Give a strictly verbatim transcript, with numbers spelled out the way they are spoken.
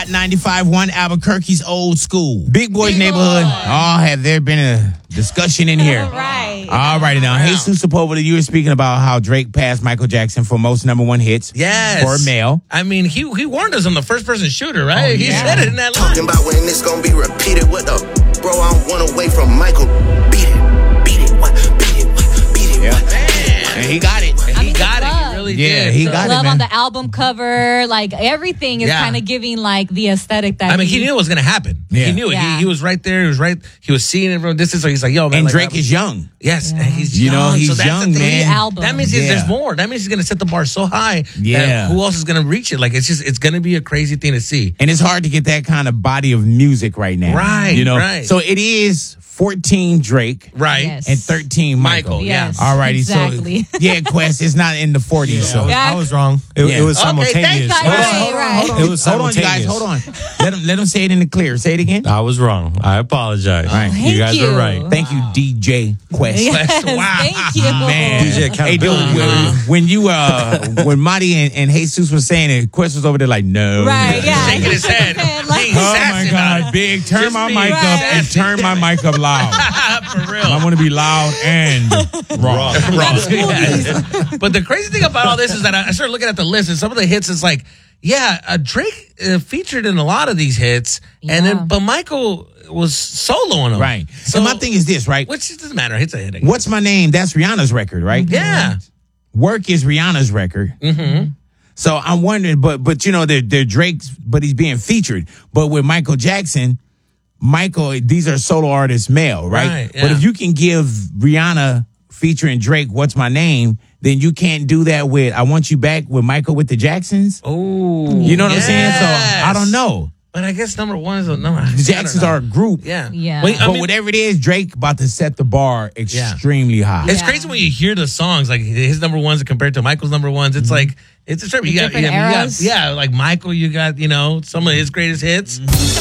Hot ninety-five point one Albuquerque's Old School. Big Boy's Neighborhood. Oh, have there been a discussion in here? Right. All righty now. Hey, Jesus Sepulveda, you were speaking about how Drake passed Michael Jackson for most number one hits. Yes. For a male. I mean, he he warned us on the first person shooter, right? Oh, he yeah. said it in that line. Talking about when it's gonna be repeated. What the? Bro, I'm one away from Michael. Beat it. Beat it. What? Beat it. What? Beat it. Yeah. What? And he got it. And I he mean, got it. love. He really Yeah, did. he So- got it. Love man. on the album cover, like everything is Yeah. kind of giving like the aesthetic that I mean, he knew it was going to happen. Yeah. He knew it. Yeah. He, he was right there. He was right. He was seeing it from a distance. So he's like, yo, man. And like, Drake I'm- is young. Yes. And he's You know, young. he's so that's young, the thing. man. Album. That means Yeah. there's more. That means he's going to set the bar so high. Yeah. That who else is going to reach it? Like, it's just, it's going to be a crazy thing to see. And it's hard to get that kind of body of music right now. Right, You know? right. So it is fourteen Drake Right. Yes. and thirteen Michael. Michael, Yes. yeah. All righty. Exactly. So, yeah, Quest, it's not in the forties. so. I was, Yeah. I was wrong. It, Yeah. it was Okay, simultaneous. thanks, Hold on, Right, hold on, right. hold on. It was Hold on, you guys. simultaneous. Hold on. Let him, let him say it in the clear. Say it again. I was wrong. I apologize. Right. You Thank guys you. are right. Thank you, D J Quest. Yes, Wow. thank you. Man, D J hey, dude, accountability. when, when you uh, when Marty and, and Jesus was saying it, Quest was over there like, no, Right, yeah. Shaking his head. Like- Being Oh my sassy God, about it. big! Turn Just my being mic up and sassy. turn my mic up loud. For real. I want to be loud and wrong. Wrong. Yeah. But the crazy thing about all this is that I started looking at the list and some of the hits is like, yeah, uh, Drake uh, featured in a lot of these hits, and Yeah. then but Michael was soloing them. Right. So So my thing is this, right? which doesn't matter. It's a hit. Again. What's my name? That's Rihanna's record, right? Yeah. Work is Rihanna's record. Mm-hmm. So I'm wondering, but but you know, they're, they're Drake's, but he's being featured. But with Michael Jackson, Michael, these are solo artists, male, right? Right, But yeah. if you can give Rihanna featuring Drake, What's My Name, then you can't do that with I Want You Back with Michael with the Jacksons. Oh, You know what I'm saying? So I don't know. But I guess number one is a number. The Jacksons are a group. Yeah. Yeah. Well, I But mean, whatever it is, Drake about to set the bar extremely high. it's Yeah. crazy when you hear the songs, like his number ones compared to Michael's number ones. It's like, it's a trip. You got, Different you got- eras. yeah, like Michael, you got, you know, some of his greatest hits.